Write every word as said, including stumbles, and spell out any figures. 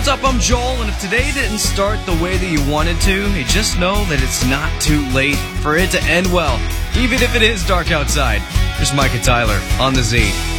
What's up? I'm Joel, and if today didn't start the way that you wanted to, hey, just know that it's not too late for it to end well, even if it is dark outside. Here's Mike and Tyler on the Z.